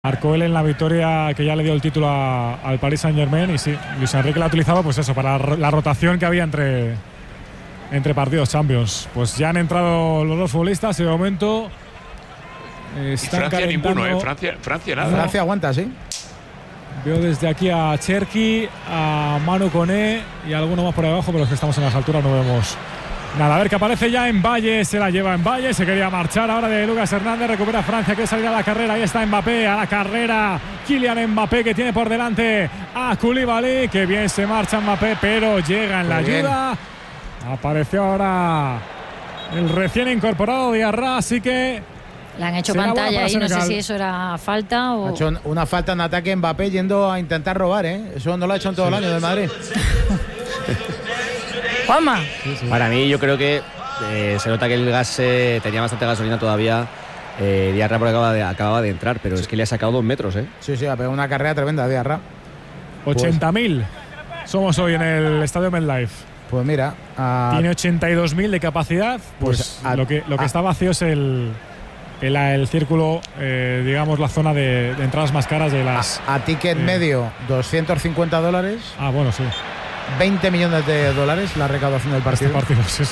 Marcó él en la victoria que ya le dio el título al Paris Saint-Germain. Y sí, Luis Enrique la ha utilizado pues eso, para la rotación que había entre partidos Champions. Pues ya han entrado los dos futbolistas y de momento están Francia calentando. ninguno, Francia nada. Francia aguanta, sí. Veo desde aquí a Cherki, a Manu Koné y alguno más por abajo, pero los que estamos en las alturas no vemos nada. A ver, que aparece ya en Valle, se la lleva en Valle, se quería marchar ahora de Lucas Hernández, recupera Francia, quiere salir a la carrera, ahí está Mbappé, a la carrera, Kylian Mbappé que tiene por delante a Koulibaly, que bien se marcha Mbappé, pero llega en la ayuda. Apareció ahora el recién incorporado Diarra, así que le han hecho pantalla ahí, no sé si eso era falta o... Ha hecho una falta en ataque Mbappé yendo a intentar robar, ¿eh? Eso no lo ha hecho en todo el año del Madrid. Juanma. Para mí yo creo que se nota que el gas tenía bastante gasolina todavía. Diarra acababa de entrar, pero es que le ha sacado 2 metros, ¿eh? Sí, ha pegado una carrera tremenda Diarra. 80.000 somos hoy en el estadio MetLife. Pues mira, tiene 82.000 de capacidad. Pues lo que está vacío es el círculo, digamos la zona de entradas más caras de las... A ticket medio, $250. Ah, bueno, sí. $20 millones la recaudación del partido. Sí.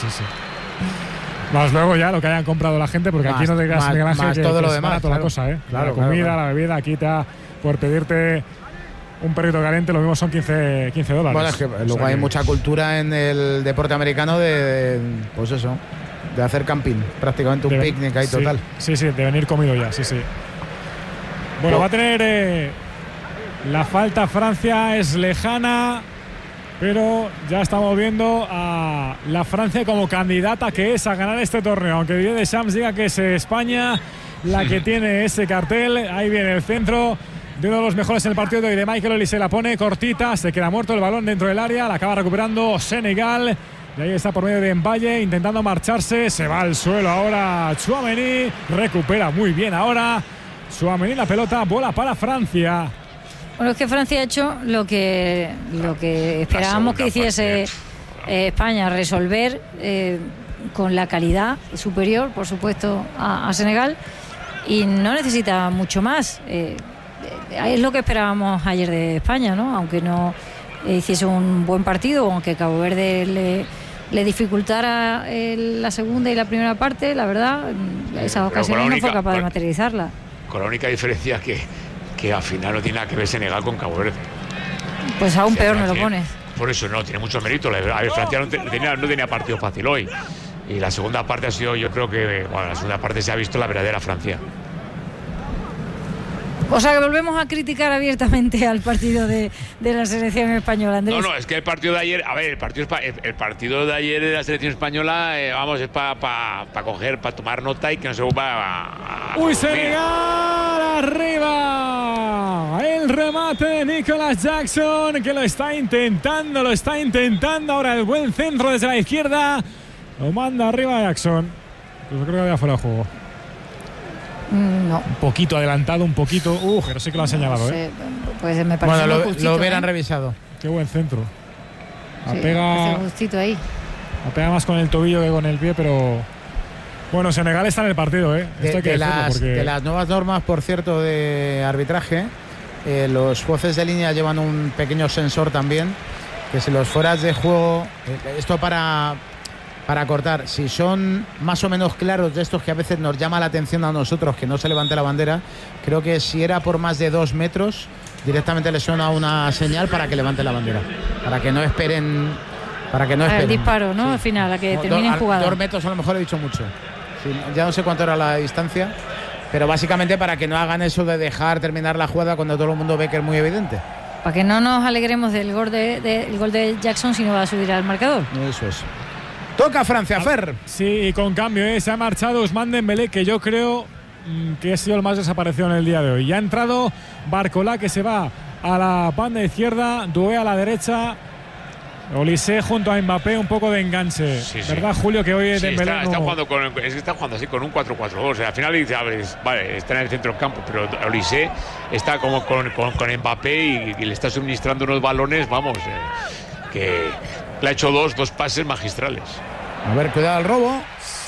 Más luego ya lo que hayan comprado la gente, porque aquí no te quedas en más que todo lo es demás, toda la cosa, ¿eh? Claro, la comida, claro. La bebida, aquí por pedirte un perrito caliente, lo mismo son $15. Bueno, es que luego hay mucha cultura en el deporte americano pues eso, de hacer camping, prácticamente un picnic ahí total. Sí, de venir comido ya, sí. Bueno, va a tener la falta Francia, es lejana, pero ya estamos viendo a la Francia como candidata que es a ganar este torneo, aunque Didier Deschamps diga que es España la que tiene ese cartel. Ahí viene el centro de uno de los mejores en el partido de hoy, de Michael Olise, la pone cortita, se queda muerto el balón dentro del área, la acaba recuperando Senegal. Y ahí está por medio de Mbaye intentando marcharse, se va al suelo ahora Tchouaméni, recupera muy bien ahora Tchouaméni, la pelota bola para Francia. Bueno, es que Francia ha hecho lo que esperábamos que hiciese España, resolver con la calidad superior, por supuesto, a Senegal, y no necesita mucho más. Es lo que esperábamos ayer de España, ¿no? Aunque no hiciese un buen partido, aunque Cabo Verde le dificultara la segunda y la primera parte, la verdad, esas ocasiones no fue capaz de materializarla. Con la única diferencia que al final no tiene nada que ver Senegal con Cabo Verde. Pues aún peor me lo pones. Por eso no, tiene mucho mérito. A ver, Francia no tenía partido fácil hoy. Y la segunda parte ha sido, yo creo que, la segunda parte se ha visto la verdadera Francia. O sea que volvemos a criticar abiertamente al partido de la selección española, Andrés. No, es que el partido de ayer, a ver, el partido de ayer de la selección española, es para coger, para tomar nota y que no se vuelva a ¡Uy, Senegal! ¡Arriba! El remate de Nicolas Jackson, que lo está intentando ahora el buen centro desde la izquierda. Lo manda arriba Jackson. Pues creo que había fuera de juego. No. Un poquito adelantado, pero sí que lo han señalado, ¿eh? Pues me parece lo hubieran revisado. Qué buen centro. Apega justito ahí. Apega más con el tobillo que con el pie, pero bueno, Senegal está en el partido, ¿eh? Esto hay que decirlo, de las nuevas normas, por cierto, de arbitraje, los jueces de línea llevan un pequeño sensor también, que si los fueras de juego, esto para cortar, si son más o menos claros, de estos que a veces nos llama la atención a nosotros que no se levante la bandera, creo que si era por más de 2 metros, directamente le suena una señal para que levante la bandera, para que no esperen el disparo, ¿no? Sí. Al final, a que terminen jugada. 2 metros a lo mejor he dicho mucho. Sí, ya no sé cuánto era la distancia, pero básicamente para que no hagan eso de dejar terminar la jugada cuando todo el mundo ve que es muy evidente. Para que no nos alegremos del gol de Jackson si no va a subir al marcador. Eso es. Toca Francia, Fer. Sí, y con cambio, se ha marchado Ousmane Dembélé, que yo creo que ha sido el más desaparecido en el día de hoy. Ya ha entrado Barcola, que se va a la banda izquierda, Doué a la derecha, Olise junto a Mbappé, un poco de enganche. Sí, ¿verdad, Julio? Que hoy Dembélé está jugando así con un 4-4-2. O sea, al final dice, vale, está en el centro del campo, pero Olise está como con Mbappé y le está suministrando unos balones, que le ha hecho dos pases magistrales. A ver, cuidado al robo.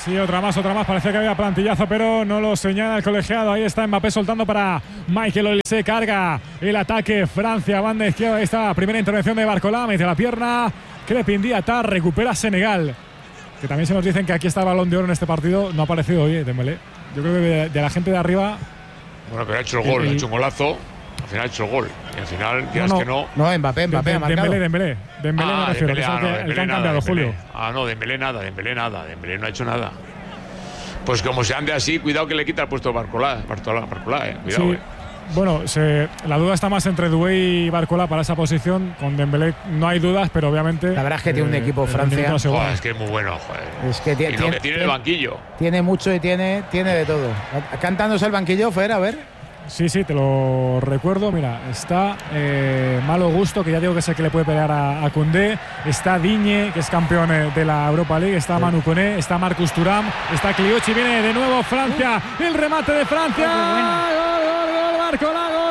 Sí, otra más. Parecía que había plantillazo, pero no lo señala el colegiado. Ahí está Mbappé soltando para Michael Olise. Carga el ataque. Francia, banda izquierda. Ahí está, primera intervención de Barcola. Mete la pierna. Crepin Diatta. Recupera Senegal. Que también se nos dicen que aquí está el Balón de Oro en este partido. No ha aparecido hoy, Dembélé. Yo creo que de la gente de arriba. Bueno, pero ha hecho el gol. Ha hecho un golazo. Al final ha hecho el gol. Y al final, quieras que no. No, Mbappé ha marcado. Dembélé me refiero. Dembélé, el que han cambiado, Julio. No, Dembélé nada. Dembélé no ha hecho nada. Pues como se ande así, cuidado que le quita el puesto a Barcola. Cuidado, sí. Bueno, la duda está más entre Doué y Barcola para esa posición. Con Dembélé no hay dudas, pero obviamente. La verdad es que tiene un equipo Francia. Es que es muy bueno, joder. Es que tiene el banquillo. Tiene mucho y tiene de todo. Cantándose el banquillo, Fer, a ver. Sí, te lo recuerdo. Mira, está Malo Gusto, que ya digo que es el que le puede pelear a Koundé. Está Digne, que es campeón de la Europa League. Está Manu Koné, está Marcus Thuram, está Clichy. Viene de nuevo Francia. El remate de Francia. Gol, Barcola, gol.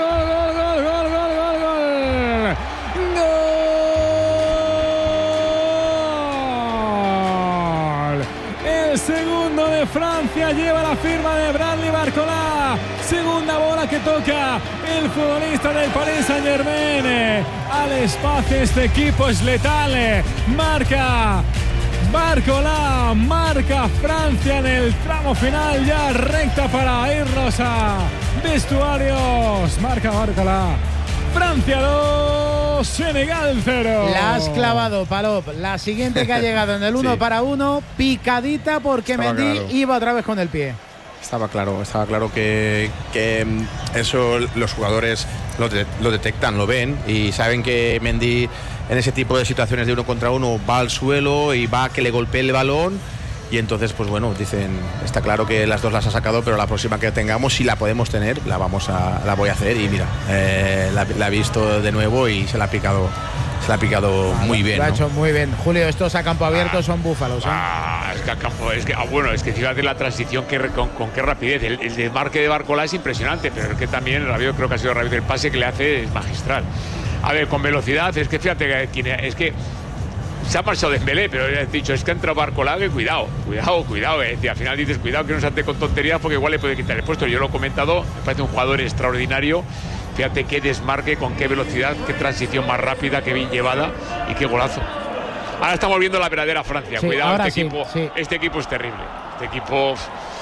El segundo de Francia lleva la firma de Bradley Barcola. Segunda bola que toca el futbolista del Paris Saint-Germain. Al espacio, este equipo es letal. Marca Barcola, marca Francia en el tramo final, ya recta para irnos a vestuarios. Marca Barcola. Francia 2, Senegal 0. La has clavado, Palop. La siguiente que ha llegado en el 1 para 1, picadita porque Mendy iba otra vez con el pie. Estaba claro que eso los jugadores lo detectan, lo ven y saben que Mendy en ese tipo de situaciones de 1 contra 1 va al suelo y va a que le golpee el balón. Y entonces, pues bueno, dicen, está claro que las dos las ha sacado, pero la próxima que tengamos, si la podemos tener, la voy a hacer. Y mira, la ha visto de nuevo y se la ha picado muy bien. Lo ha hecho muy bien. Julio, estos a campo abierto son búfalos. Es que fíjate la transición con qué rapidez. El desmarque de Barcola es impresionante, pero es que también rápido, creo que ha sido rápido. El pase que le hace es magistral. A ver, con velocidad, es que fíjate que es que se ha marchado Dembélé, pero ya he dicho, es que ha entrado Barcola, que cuidado. Al final dices, cuidado que no se ande con tonterías porque igual le puede quitar el puesto. Yo lo he comentado, me parece un jugador extraordinario. Fíjate qué desmarque, con qué velocidad, qué transición más rápida, qué bien llevada y qué golazo. Ahora estamos viendo la verdadera Francia. Sí, cuidado, este equipo es terrible. Este equipo,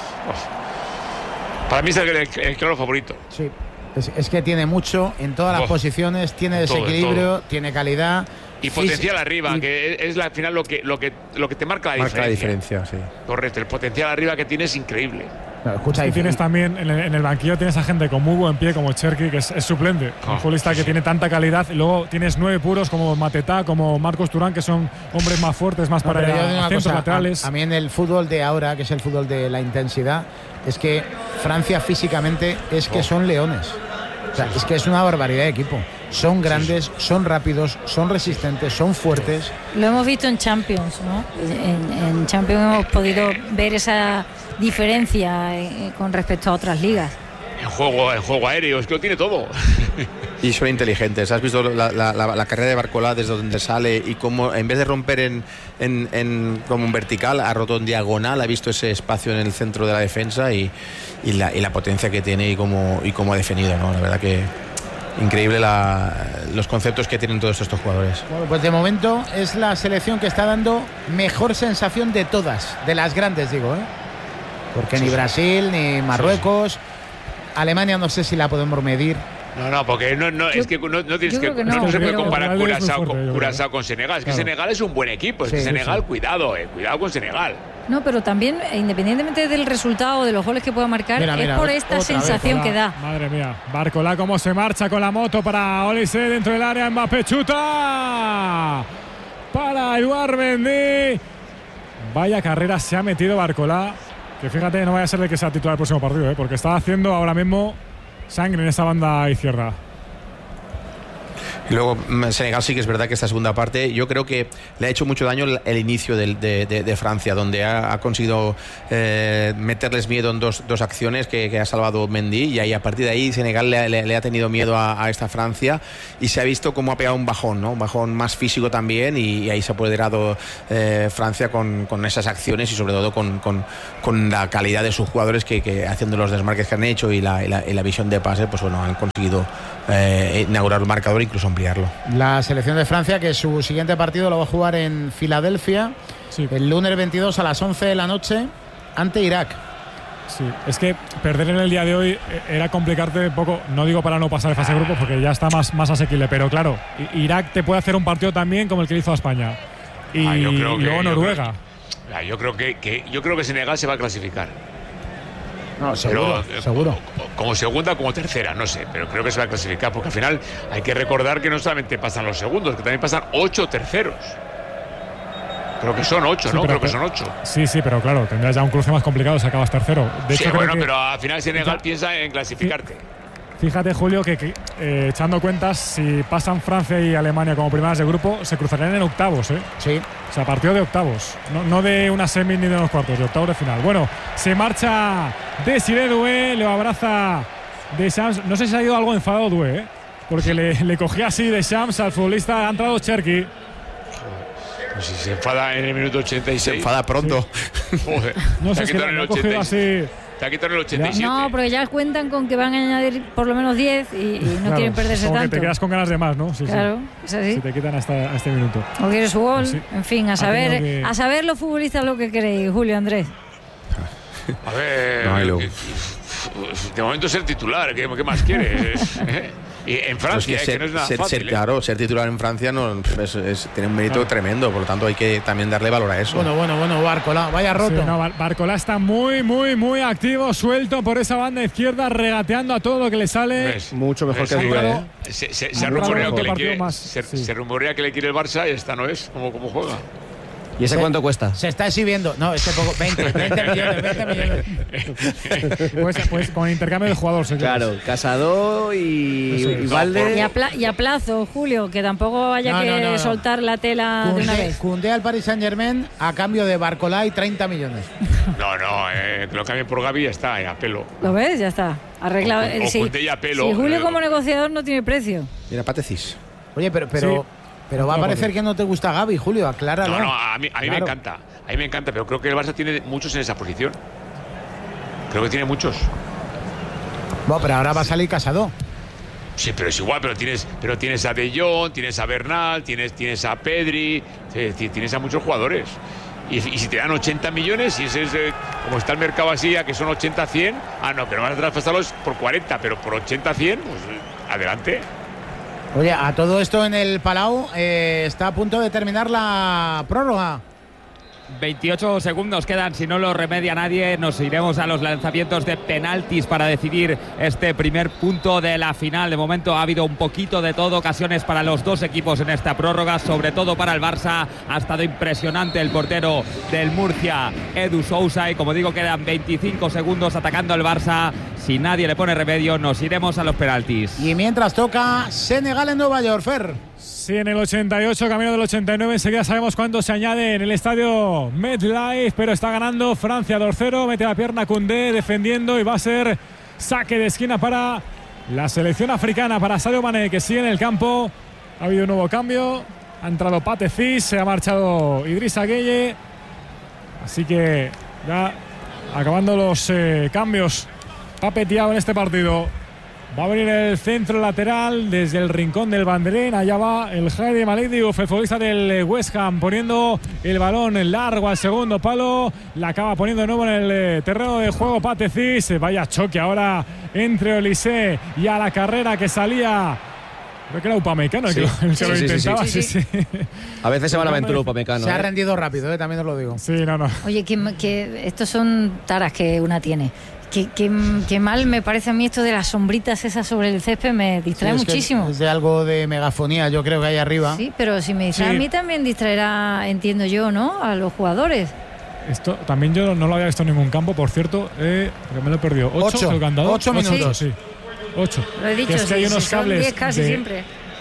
para mí es el claro favorito. Sí. Es que tiene mucho en todas las posiciones, tiene desequilibrio, tiene calidad. Y potencial arriba, que es al final lo que te marca la diferencia. Sí. Correcto, el potencial arriba que tiene es increíble. No, escucha, y tienes también en el banquillo tienes a gente con muy buen pie como Cherki, que es suplente, un futbolista que tiene tanta calidad, y luego tienes 9 puros como Mateta, como Marcos Thuram, que son hombres más fuertes, más para centros laterales. A mí en el fútbol de ahora, que es el fútbol de la intensidad, es que Francia físicamente es que son leones. O sea, es que es una barbaridad de equipo. Son grandes, son rápidos, son resistentes, son fuertes. Lo hemos visto en Champions, ¿no? En Champions hemos podido ver esa diferencia con respecto a otras ligas. En juego aéreo, es que lo tiene todo. Y son inteligentes. ¿Has visto la carrera de Barcola desde donde sale y cómo en vez de romper como en vertical, ha roto en diagonal, ha visto ese espacio en el centro de la defensa y la potencia que tiene y cómo ha definido, ¿no? La verdad que increíble los conceptos que tienen todos estos jugadores. Bueno, pues de momento es la selección que está dando mejor sensación de todas, de las grandes, digo, porque ni Brasil ni Marruecos, Alemania no sé si la podemos medir. No, porque no se puede comparar Curazao con Senegal. Es que Senegal es un buen equipo. Senegal, cuidado con Senegal. No, pero también, independientemente del resultado, de los goles que pueda marcar, es por esta sensación que da. Madre mía, Barcola cómo se marcha con la moto para Olise dentro del área. Mbappé chuta para Eduard Mendy. Vaya carrera se ha metido Barcola, que fíjate, no vaya a ser el que sea titular el próximo partido, porque está haciendo ahora mismo sangre en esa banda izquierda. Y luego Senegal sí que es verdad que esta segunda parte yo creo que le ha hecho mucho daño el inicio de Francia, donde ha conseguido meterles miedo en dos acciones que ha salvado Mendy, y ahí a partir de ahí Senegal le ha tenido miedo a esta Francia, y se ha visto cómo ha pegado un bajón, ¿no? Un bajón más físico también, y ahí se ha apoderado Francia con esas acciones, y sobre todo con la calidad de sus jugadores que haciendo los desmarques que han hecho y la visión de pase, pues bueno, han conseguido inaugurar el marcador e incluso ampliarlo. La selección de Francia, que su siguiente partido lo va a jugar en Filadelfia, sí, el lunes 22 a las 11 de la noche ante Irak. Sí, es que perder en el día de hoy era complicarte un poco, no digo para no pasar de fase de grupos porque ya está más asequible, pero claro, Irak te puede hacer un partido también como el que hizo a España. Y luego Noruega. Yo creo que Senegal se va a clasificar. No, seguro, pero, seguro. Como segunda, como tercera, no sé, pero creo que se va a clasificar, porque al final hay que recordar que no solamente pasan los segundos, que también pasan 8 terceros. Creo que son 8, sí, ¿no? Creo que son 8. Sí, pero claro, tendrás ya un cruce más complicado si acabas tercero. De hecho, bueno, pero al final Senegal piensa en clasificarte. Fíjate, Julio, que echando cuentas, si pasan Francia y Alemania como primeras de grupo, se cruzarían en octavos, ¿eh? Sí. O sea, partido de octavos. No de una semi ni de unos cuartos, de octavos de final. Bueno, se marcha Desiré Doué, lo abraza Deschamps. No sé si ha ido algo enfadado Doué, ¿eh? Porque le cogía así Deschamps al futbolista. Ha entrado Cherki. Pues si se enfada en el minuto 86. Se enfada pronto. Sí. Joder. No sé si lo ha cogido así. Te ha quitado el 87. No, porque ya cuentan con que van a añadir por lo menos 10 y no claro, quieren perderse como tanto. Que te quedas con ganas de más, ¿no? Sí, claro, sí. Es así. Si te quitan hasta este minuto. O quieres su gol, sí. En fin, a saber los futbolistas lo que queréis, Julio Andrés. A ver, de momento ser titular, ¿qué más quieres? Y en Francia, pues que no es nada fácil. Claro, ser titular en Francia tiene un mérito tremendo, por lo tanto hay que también darle valor a eso. Bueno, Barcola, vaya roto. Sí, no, Barcola está muy activo, suelto por esa banda izquierda, regateando a todo lo que le sale. Mucho mejor que Doué. Se rumorea que le quiere el Barça y esta no es como juega. ¿Y ese cuánto cuesta? Se está exhibiendo. No, poco. 20 millones. Pues con intercambio de jugador, señor. Claro, Casado y Valde. Y a plazo, Julio, que tampoco haya que soltar la tela de una vez. Koundé al Paris Saint-Germain a cambio de Barcola y 30 millones. Que lo cambien por Gavi y ya está, a pelo. ¿Lo ves? Ya está. Arreglado. Koundé y a pelo. Si Julio como negociador no tiene precio. Mira, Patecis. Oye, pero va a parecer que no te gusta Gavi, Julio, acláralo. No, a mí me encanta. A mí me encanta, pero creo que el Barça tiene muchos en esa posición. Creo que tiene muchos. Bueno, pero ahora va a salir Casado. Sí, pero es igual, pero tienes a De Jong, tienes a Bernal, tienes a Pedri, tienes a muchos jugadores. Y si te dan 80 millones, y ese es como está el mercado así, a que son 80-100, pero van a traspasarlos por 40, pero por 80-100, pues adelante. Oye, a todo esto en el Palau está a punto de terminar la prórroga. 28 segundos quedan, si no lo remedia nadie, nos iremos a los lanzamientos de penaltis para decidir este primer punto de la final. De momento ha habido un poquito de todo, ocasiones para los dos equipos en esta prórroga, sobre todo para el Barça. Ha estado impresionante el portero del Murcia, Edu Sousa, y como digo, quedan 25 segundos atacando el Barça. Si nadie le pone remedio, nos iremos a los penaltis. Y mientras toca Senegal en Nueva York, Fer. Sí, en el 88, camino del 89, enseguida sabemos cuánto se añade en el estadio MetLife, pero está ganando Francia 2-0, mete la pierna Koundé defendiendo y va a ser saque de esquina para la selección africana, para Sadio Mané, que sigue en el campo. Ha habido un nuevo cambio, ha entrado Patecis, se ha marchado Idrissa Gueye, así que ya acabando los cambios, Pape Thiaw en este partido. Va a venir el centro lateral desde el rincón del banderín. Allá va el Heidi Malik Diouf, el futbolista del West Ham, poniendo el balón largo al segundo palo. La acaba poniendo de nuevo en el terreno de juego Patecis. Vaya choque ahora entre Olise y a la carrera que salía. Creo que era Upamecano el que lo intentaba. Sí. A veces se va la aventura Upamecano. Se ha rendido rápido, también os lo digo. Sí, no. Oye, que estos son taras que una tiene. Que mal me parece a mí esto de las sombritas esas sobre el césped, me distrae muchísimo. Es de algo de megafonía, yo creo que hay arriba. Sí, pero si me distrae a mí también distraerá, entiendo yo, ¿no? A los jugadores. Esto también yo no lo había visto en ningún campo, por cierto, porque me lo he perdido. 8 minutos. Sí. 8. Lo he dicho, que es que hay unos cables 10 casi siempre.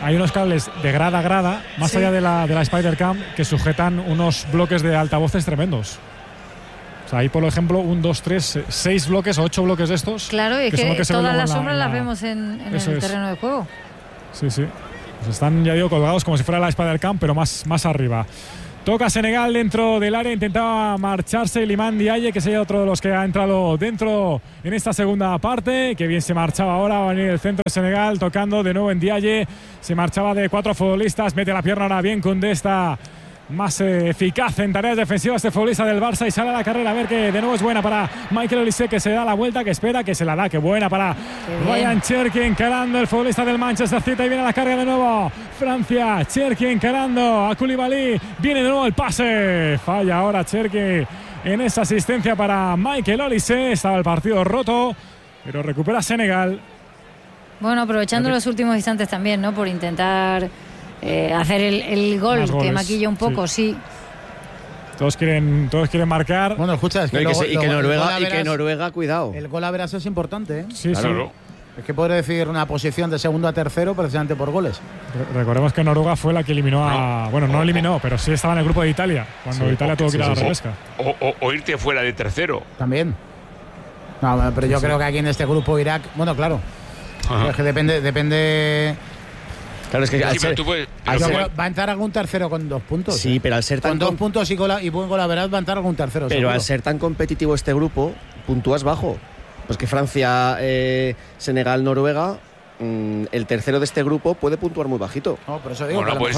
hay unos cables de grada a grada, más allá de la Spider-Cam, que sujetan unos bloques de altavoces tremendos. O sea, hay, por ejemplo, 1, 2, 3, 6 bloques o 8 bloques de estos. Claro, y que todas las sombras las vemos en el terreno de juego. Sí. Pues están, ya digo, colgados como si fuera la Spider-Cam, pero más arriba. Toca Senegal dentro del área, intentaba marcharse Iliman Ndiaye, que sería otro de los que ha entrado dentro en esta segunda parte. Que bien se marchaba ahora, va a venir el centro de Senegal, tocando de nuevo Ndiaye. Se marchaba de 4 futbolistas, mete la pierna ahora bien Koundé, está más eficaz en tareas defensivas este futbolista del Barça y sale a la carrera. A ver, que de nuevo es buena para Michael Olise, que se da la vuelta, que espera, que se la da, que buena para Ryan Cherki, encarando el futbolista del Manchester City, y viene a la carga de nuevo Francia. Cherki encarando a Koulibaly, viene de nuevo el pase, falla ahora Cherki en esa asistencia para Michael Olise. Estaba el partido roto, pero recupera Senegal. Bueno, aprovechando los últimos instantes también, ¿no? Por intentar hacer el gol que maquilla un poco, sí. Todos quieren marcar. Bueno, escucha, es que Noruega, cuidado. El gol a veras es importante, ¿eh? Sí, claro. Es que puede decir una posición de segundo a tercero precisamente por goles. Recordemos que Noruega fue la que eliminó a... Bueno, no eliminó, pero sí estaba en el grupo de Italia, cuando Italia tuvo que ir a la repesca. O irte fuera de tercero. También. No, pero yo creo que aquí en este grupo Irak... Bueno, claro. Es que depende... Claro, es que va a entrar algún tercero con 2 puntos. Sí, pero al ser tan... Con 2 puntos y buen golaveras va a entrar algún tercero. Pero seguro. Al ser tan competitivo este grupo, puntúas bajo. Pues que Francia, Senegal, Noruega, el tercero de este grupo puede puntuar muy bajito. No, por eso digo, bueno, pues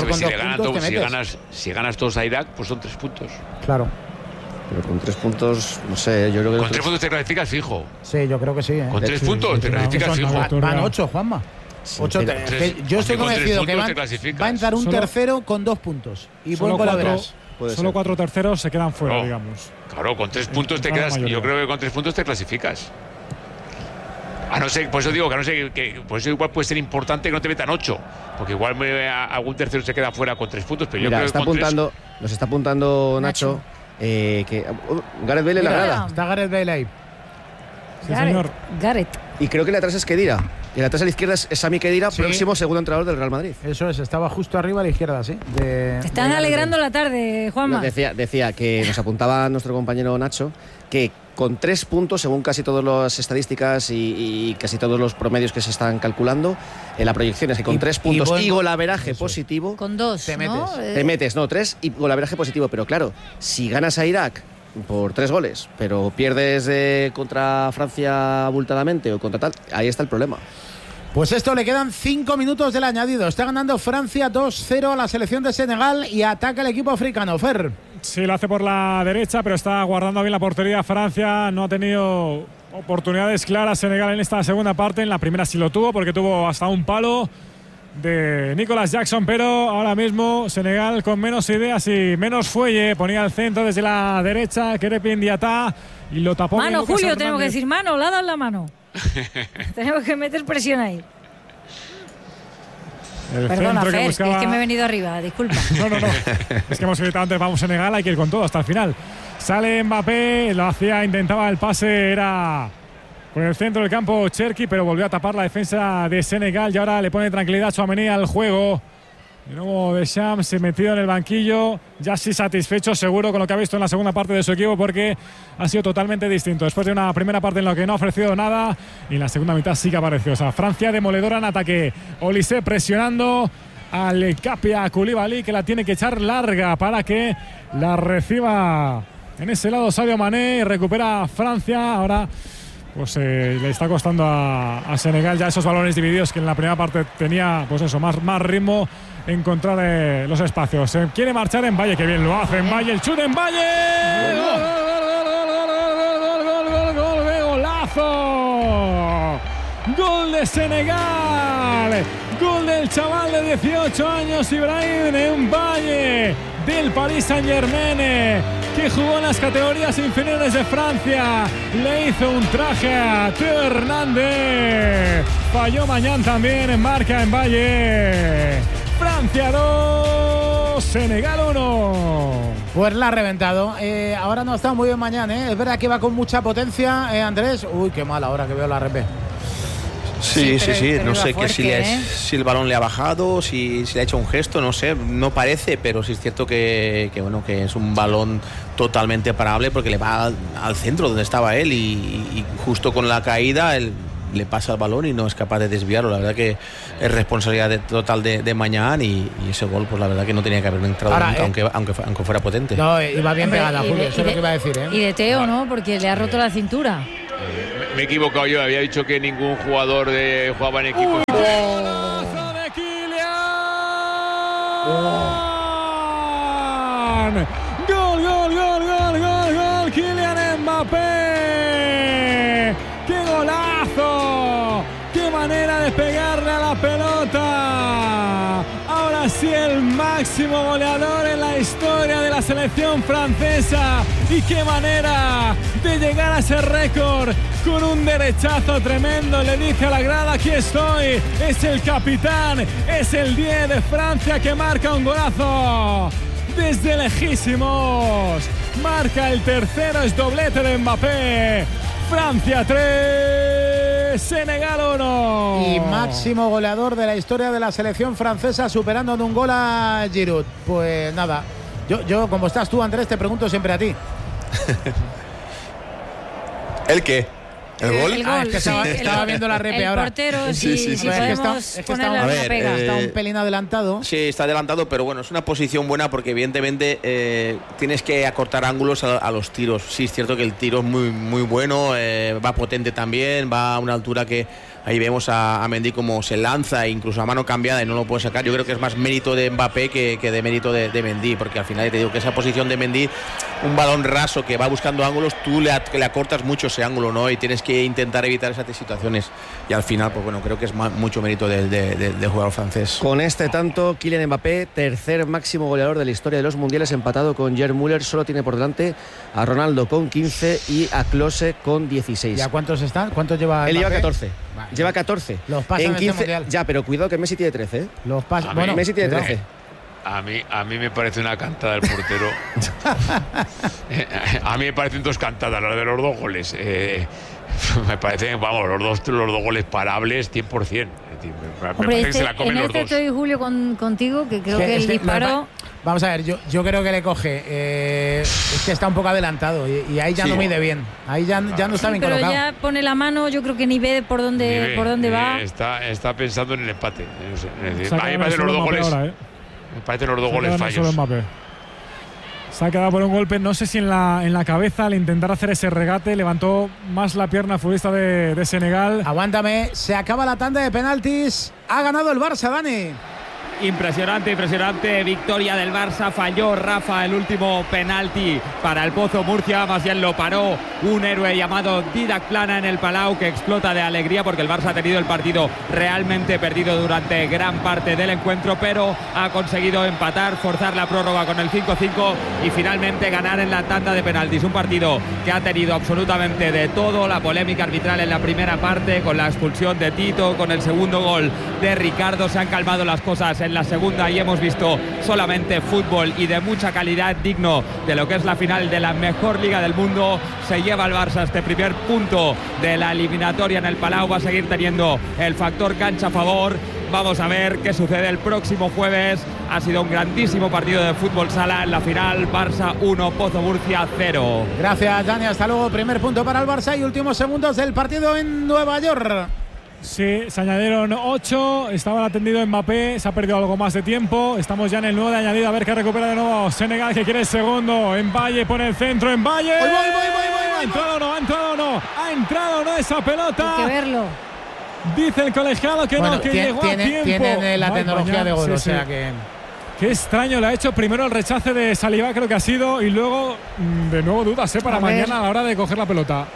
si ganas todos a Irak, pues son 3 puntos. Claro. Pero con 3 puntos, no sé, yo creo que... Con 3 puntos te clasificas fijo. Sí, yo creo que sí, ¿eh? Con 3 puntos te clasificas fijo. Van 8, Juanma. Sí, 8, yo estoy convencido que va a entrar un tercero con 2 puntos. Y buen golaveras. Solo 4 terceros se quedan fuera, digamos. Claro, con 3 puntos te quedas. Yo creo que con 3 puntos te clasificas. A no ser, por eso digo que a no ser que por eso igual puede ser importante que no te metan 8, porque igual algún tercero se queda fuera con 3 puntos, pero mira, yo creo que nos está apuntando Nacho que Gareth Bale en la grada. Está Gareth Bale ahí. Sí, señor. Gareth. Y creo que el atrás es Khedira. Y el atrás a la izquierda es Sami Khedira, próximo segundo entrenador del Real Madrid. Eso es, estaba justo arriba a la izquierda, sí. Te están alegrando la tarde, Juanma. Decía que nos apuntaba nuestro compañero Nacho que con 3 puntos, según casi todas las estadísticas y casi todos los promedios que se están calculando, la proyección es que con 3 puntos y golaveraje positivo... Con 2, te metes, 3 y golaveraje positivo. Pero claro, si ganas a Irak por 3 goles, pero pierdes contra Francia abultadamente o contra tal, ahí está el problema. Pues esto le quedan 5 minutos del añadido. Está ganando Francia 2-0 a la selección de Senegal y ataca el equipo africano. Fer. Sí, lo hace por la derecha, pero está guardando bien la portería Francia. No ha tenido oportunidades claras Senegal en esta segunda parte. En la primera sí lo tuvo, porque tuvo hasta un palo de Nicolas Jackson, pero ahora mismo Senegal con menos ideas y menos fuelle. Ponía el centro desde la derecha Krépin Diatta y lo tapó. Mano, Julio, tenemos que decir mano, le ha dado la mano. Tenemos que meter presión ahí. Perdona, Fer, es que me he venido arriba, disculpa. No. Es que hemos gritado antes, vamos Senegal, hay que ir con todo hasta el final. Sale Mbappé, lo hacía, intentaba el pase, era por el centro del campo Cherki, pero volvió a tapar la defensa de Senegal y ahora le pone tranquilidad a Tchouaméni al juego. De nuevo Deschamps se metido en el banquillo, ya sí satisfecho seguro con lo que ha visto en la segunda parte de su equipo, porque ha sido totalmente distinto. Después de una primera parte en la que no ha ofrecido nada, y en la segunda mitad sí que apareció. O sea, Francia demoledora en ataque. Olise presionando al Capia Koulibaly, que la tiene que echar larga para que la reciba en ese lado Sadio Mané. Recupera Francia. Ahora pues le está costando a Senegal ya esos balones divididos que en la primera parte tenía, pues eso, más ritmo, encontrar los espacios. Se quiere marchar en Valle, que bien lo hace en Valle, el chute en Valle. ¡Golazo! Gol de Senegal, gol del chaval de 18 años Ibrahim Valle del Paris Saint-Germain, que jugó en las categorías inferiores de Francia. Le hizo un traje a Théo Hernández. Falló Mañán también, marca en Valle. Francia 2, Senegal 1. Pues la ha reventado. Ahora no está muy bien Mañán, ¿eh? Es verdad que va con mucha potencia, Andrés. Uy, qué mal ahora que veo la RP. Sí. No sé fuerte, si el balón le ha bajado, si le ha hecho un gesto, no sé, no parece, pero sí es cierto que es un balón totalmente parable porque le va al centro donde estaba él y justo con la caída le pasa el balón y no es capaz de desviarlo. La verdad que es responsabilidad total de Mañán y ese gol, pues la verdad que no tenía que haber entrado nunca, aunque fuera potente. No, iba bien pegada, Julio, eso es lo que iba a decir. Y de Teo, ¿no? Porque le ha roto la cintura. Me he equivocado yo, había dicho que ningún jugador jugaba en equipo. ¡Golazo de Kylian! ¡Gol! ¡Kylian Mbappé! ¡Qué golazo! ¡Qué manera de pegarle a la pelota! Ahora sí, el máximo goleador en la historia de la selección francesa. Y qué manera de llegar a ese récord con un derechazo tremendo. Le dice a la grada: aquí estoy. Es el capitán, es el 10 de Francia que marca un golazo desde lejísimos. Marca el tercero, es doblete de Mbappé. Francia 3, Senegal 1. Y máximo goleador de la historia de la selección francesa, superando en un gol a Giroud. Pues nada, yo como estás tú, Andrés, te pregunto siempre a ti. ¿El qué? ¿El gol? El gol, es que estaba viendo la repe ahora. El portero, si podemos ponerle una pega. Está un pelín adelantado. Sí, está adelantado, pero bueno, es una posición buena porque evidentemente tienes que acortar ángulos a los tiros. Sí, es cierto que el tiro es muy, muy bueno, va potente también, va a una altura que ahí vemos a Mendy como se lanza, incluso a mano cambiada y no lo puede sacar. Yo creo que es más mérito de Mbappé que de mérito de Mendy, porque al final te digo que esa posición de Mendy, un balón raso que va buscando ángulos, tú le acortas mucho ese ángulo, ¿no? Y tienes que intentar evitar esas situaciones. Y al final, pues bueno, creo que es mucho mérito del jugador francés. Con este tanto, Kylian Mbappé, tercer máximo goleador de la historia de los mundiales, empatado con Gerd Müller. Solo tiene por delante a Ronaldo con 15 y a Klose con 16. ¿Y a cuántos están? ¿Cuántos lleva? Él Mbappé? lleva 14. Vale. Lleva 14. Los pasan en 15. Este mundial. Ya, pero cuidado que Messi tiene 13, ¿eh? Los pasan. Bueno, Messi tiene 13. A mí me parece una cantada el portero. A mí me parecen dos cantadas, las de los dos goles. Me parecen, vamos, los dos goles parables 100%. Hombre, que se la comen los dos. Estoy, Julio, contigo, que creo que el disparo... Vamos a ver, yo creo que le coge. Es que está un poco adelantado y ahí ya no mide bien. Ahí ya no está bien pero colocado. Ya pone la mano, yo creo que ni ve por dónde va. Está pensando en el empate. No sé, es decir, a mí me parecen los dos goles. Ahora, me parecen los dos goles fallos. Se ha quedado por un golpe, no sé si en la cabeza, al intentar hacer ese regate, levantó más la pierna futbolista de Senegal. Aguántame, se acaba la tanda de penaltis. Ha ganado el Barça, Dani. Impresionante victoria del Barça. Falló Rafa el último penalti para el Pozo Murcia, más bien lo paró un héroe llamado Didac Plana en el Palau, que explota de alegría porque el Barça ha tenido el partido realmente perdido durante gran parte del encuentro, pero ha conseguido empatar, forzar la prórroga con el 5-5 y finalmente ganar en la tanda de penaltis. Un partido que ha tenido absolutamente de todo, la polémica arbitral en la primera parte con la expulsión de Tito, con el segundo gol de Ricardo. Se han calmado las cosas en la segunda y hemos visto solamente fútbol y de mucha calidad, digno de lo que es la final de la mejor liga del mundo. Se lleva el Barça este primer punto de la eliminatoria en el Palau. Va a seguir teniendo el factor cancha a favor. Vamos a ver qué sucede el próximo jueves. Ha sido un grandísimo partido de fútbol sala en la final. Barça 1, Pozo Murcia 0. Gracias, Dani, hasta luego. Primer punto para el Barça y últimos segundos del partido en Nueva York. Sí, se añadieron 8, estaba atendido Mbappé, se ha perdido algo más de tiempo. Estamos ya en el 9 de añadido, a ver qué recupera de nuevo Senegal, que quiere el segundo. En Valle pone el centro, en Valle. ¿Ha entrado o no esa pelota? Hay que verlo. Dice el colegiado que no, que llegó a tiempo. Tienen la tecnología de gol, o sea que... Qué extraño le ha hecho primero el rechace de Saliba, creo que ha sido, y luego de nuevo dudas para mañana a la hora de coger la pelota.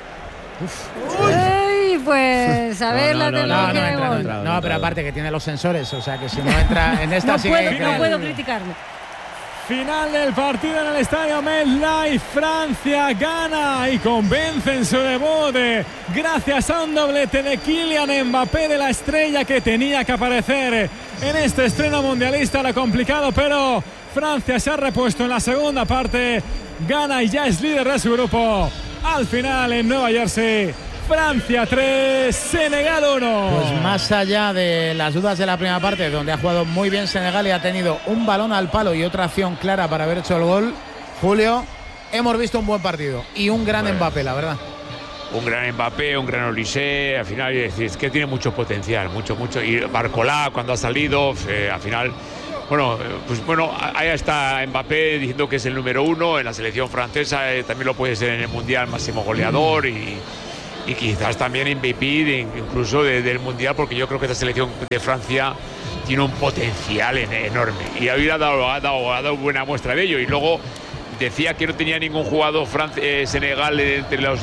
Pues a ver la tecnología de gol. No, pero aparte que tiene los sensores, o sea que si no entra en esta no puedo criticarlo. Final del partido en el estadio MetLife. Francia gana y convence en su debut gracias a un doblete de Kylian Mbappé, de la estrella que tenía que aparecer en este estreno mundialista. Lo complicado, pero Francia se ha repuesto en la segunda parte, gana y ya es líder de su grupo. Al final en Nueva Jersey, Francia 3, Senegal 1. Pues más allá de las dudas de la primera parte, donde ha jugado muy bien Senegal y ha tenido un balón al palo y otra acción clara para haber hecho el gol, Julio, hemos visto un buen partido y un gran Mbappé, la verdad. Un gran Mbappé, un gran Olise, al final es que tiene mucho potencial, mucho. Y Barcola, cuando ha salido, al final, ahí está Mbappé diciendo que es el número 1 en la selección francesa, también lo puede ser en el Mundial, máximo goleador y quizás también MVP incluso del Mundial, porque yo creo que esta selección de Francia tiene un potencial enorme y ha dado buena muestra de ello. Y luego decía que no tenía ningún jugador Senegal entre los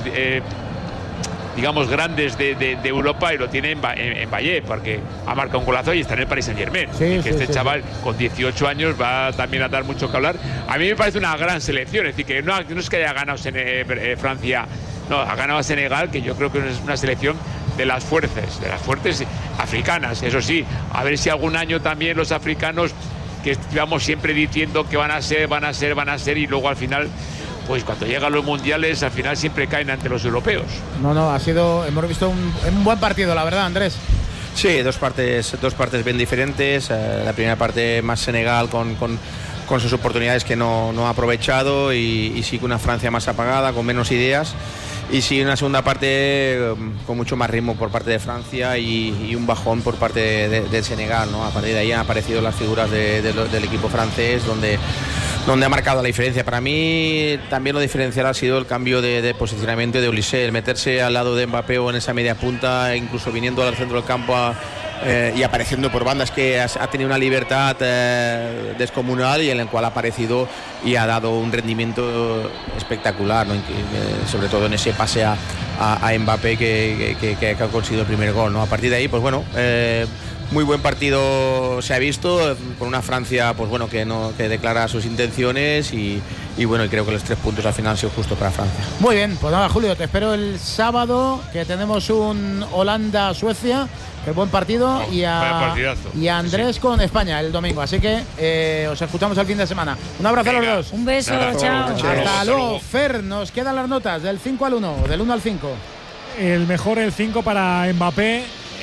digamos grandes de Europa, y lo tiene en Valle, porque ha marcado un golazo y está en el Paris Saint-Germain. Este chaval con 18 años va también a dar mucho que hablar. A mí me parece una gran selección, es decir, que no es que haya ganado Francia, no, ha ganado a Senegal, que yo creo que es una selección de las fuertes africanas. Eso sí, a ver si algún año también los africanos, que estamos siempre diciendo que van a ser, y luego al final, pues cuando llegan los mundiales, al final siempre caen ante los europeos. Hemos visto un buen partido, la verdad, Andrés. Sí, dos partes bien diferentes. La primera parte más Senegal con sus oportunidades que no ha aprovechado, y sí con una Francia más apagada, con menos ideas. Y sí, una segunda parte con mucho más ritmo por parte de Francia y un bajón por parte de Senegal, ¿no? A partir de ahí han aparecido las figuras del equipo francés, donde ha marcado la diferencia. Para mí también lo diferencial ha sido el cambio de posicionamiento de Olise, el meterse al lado de Mbappé o en esa media punta, incluso viniendo al centro del campo y apareciendo por bandas, que ha tenido una libertad descomunal, y en el cual ha aparecido y ha dado un rendimiento espectacular, ¿no? Sobre todo en ese pase a Mbappé que ha conseguido el primer gol, ¿no? A partir de ahí, pues bueno, muy buen partido se ha visto, con una Francia pues bueno que declara sus intenciones, y bueno, y creo que los 3 puntos al final han sido justos para Francia. Muy bien, pues nada, Julio, te espero el sábado, que tenemos un Holanda-Suecia, que buen partido, y a Andrés con España el domingo, así que os escuchamos el fin de semana. Un abrazo a los dos. Un beso, chao. Hasta luego. Fer, nos quedan las notas del 5 al 1, del 1 al 5. El mejor, el 5 para Mbappé,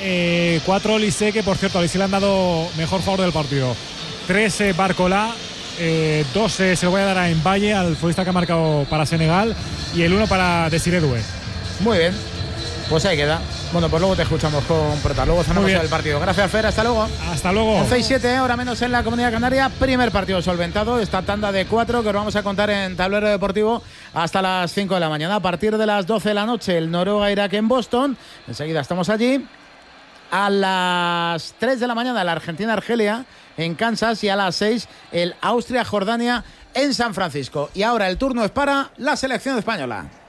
4 Olise, que por cierto a Olise le han dado mejor favor del partido, 3 Barcola, 2 se lo voy a dar a Mbaye, al futbolista que ha marcado para Senegal, y el 1 para Desiré Doué. Muy bien, pues ahí queda. Bueno, pues luego te escuchamos con Prota, luego zanamos el partido. Gracias, Fer, hasta luego. Hasta luego. 11 y 7, ahora menos en la Comunidad Canaria. Primer partido solventado, esta tanda de 4 que os vamos a contar en Tablero Deportivo hasta las 5 de la mañana. A partir de las 12 de la noche, el Noruega-Irak en Boston. Enseguida estamos allí. A las 3 de la mañana, la Argentina-Argelia en Kansas, y a las 6 el Austria-Jordania en San Francisco. Y ahora el turno es para la selección española.